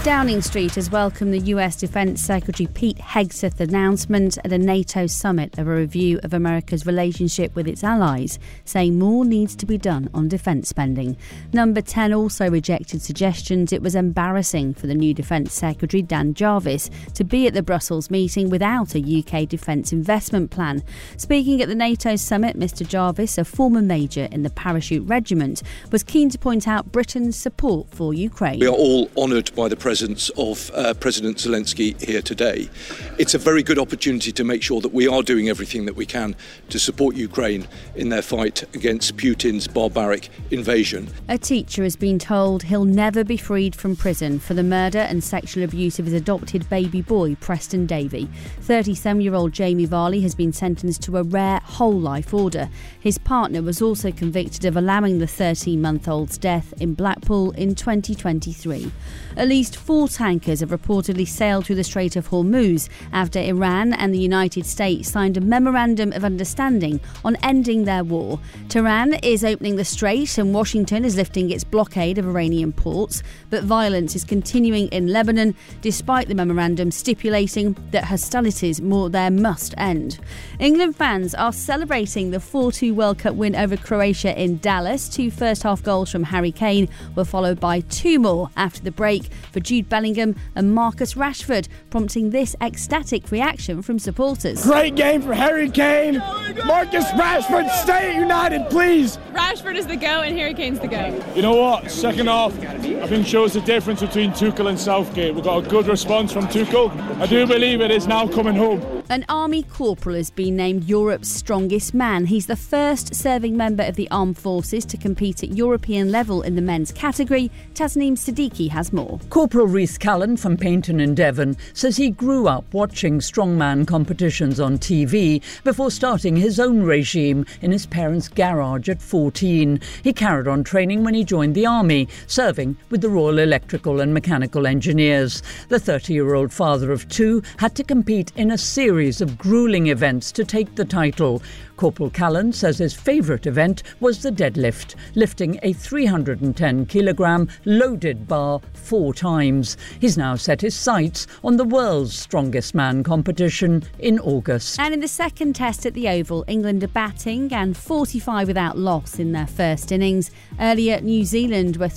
Downing Street has welcomed the US Defence Secretary Pete Hegseth's announcement at a NATO summit of a review of America's relationship with its allies, saying more needs to be done on defence spending. Number 10 also rejected suggestions it was embarrassing for the new Defence Secretary Dan Jarvis to be at the Brussels meeting without a UK defence investment plan. Speaking at the NATO summit, Mr Jarvis, a former major in the Parachute Regiment, was keen to point out Britain's support for Ukraine. We are all honoured by the presence of President Zelensky here today. It's a very good opportunity to make sure that we are doing everything that we can to support Ukraine in their fight against Putin's barbaric invasion. A teacher has been told he'll never be freed from prison for the murder and sexual abuse of his adopted baby boy, Preston Davey. 37-year-old Jamie Varley has been sentenced to a rare whole-life order. His partner was also convicted of allowing the 13-month-old's death in Blackpool in 2023. At least 4 tankers have reportedly sailed through the Strait of Hormuz after Iran and the United States signed a memorandum of understanding on ending their war. Tehran is opening the strait and Washington is lifting its blockade of Iranian ports, but violence is continuing in Lebanon despite the memorandum stipulating that hostilities there must end. England fans are celebrating the 4-2 World Cup win over Croatia in Dallas. 2 first-half goals from Harry Kane were followed by 2 more after the break for Jude Bellingham and Marcus Rashford, prompting this ecstatic reaction from supporters. Great game for Harry Kane. Marcus Rashford, stay at United, please. Rashford is the GOAT and Harry Kane's the GOAT. You know what? Second half, I think shows the difference between Tuchel and Southgate. We've got a good response from Tuchel. I do believe it is now coming home. An army corporal has been named Europe's strongest man. He's the first serving member of the armed forces to compete at European level in the men's category. Tasneem Siddiqui has more. Corporal Rhys Callan from Paynton in Devon says he grew up watching strongman competitions on TV before starting his own regime in his parents' garage at 14. He carried on training when he joined the army, serving with the Royal Electrical and Mechanical Engineers. The 30-year-old father of 2 had to compete in a series of gruelling events to take the title. Corporal Callan says his favourite event was the deadlift, lifting a 310-kilogram loaded bar 4 times. He's now set his sights on the world's strongest man competition in August. And in the second test at the Oval, England are batting and 45 without loss in their first innings. Earlier, New Zealand were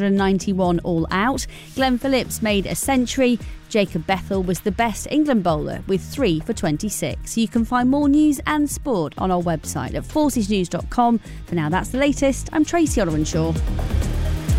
391 all out. Glenn Phillips made a century. Jacob Bethel was the best England bowler with 3 for 26. You can find more news and sport on our website at forcesnews.com. For now, that's the latest. I'm Tracy Ollerenshaw.